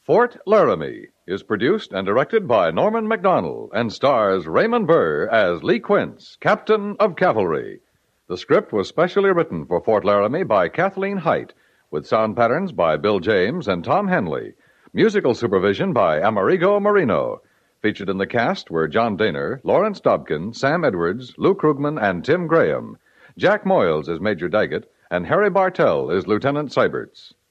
Fort Laramie is produced and directed by Norman MacDonald and stars Raymond Burr as Lee Quince, Captain of Cavalry. The script was specially written for Fort Laramie by Kathleen Height, with sound patterns by Bill James and Tom Henley. Musical supervision by Amerigo Marino. Featured in the cast were John Daner, Lawrence Dobkin, Sam Edwards, Lou Krugman, and Tim Graham. Jack Moyles is Major Daggett, and Harry Bartell is Lieutenant Seiberts.